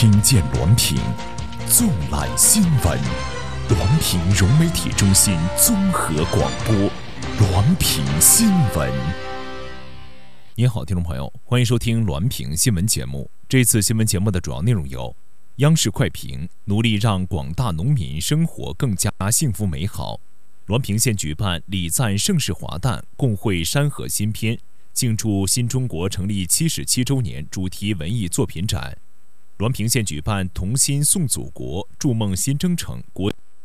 听见滦平，纵览新闻。滦平融媒体中心综合广播，滦平新闻。您好，听众朋友，欢迎收听滦平新闻节目。这次新闻节目的主要内容有：央视快评，努力让广大农民生活更加幸福美好；滦平县举办礼赞盛世华诞，共绘山河新篇，庆祝新中国成立77周年主题文艺作品展；滦平县举办同心颂祖国，筑梦新征程国